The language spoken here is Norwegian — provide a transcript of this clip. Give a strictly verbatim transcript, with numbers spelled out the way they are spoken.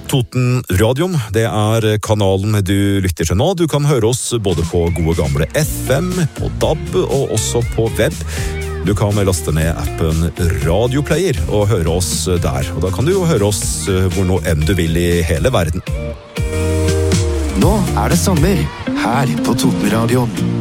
Totenradioen, det er kanalen du lytter til nå. Du kan høre oss både på gode gamle F M, på D A B og også på web. Du kan laste ned appen Radioplayer og høre oss der. Og da kan du jo høre oss hvor nå enn du vil i hele verden. Nå er det sommer, her på Totenradioen.